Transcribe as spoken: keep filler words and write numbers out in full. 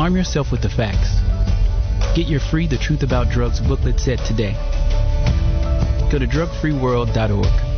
Arm yourself with the facts. Get your free The Truth About Drugs booklet set today. Go to drug free world dot org.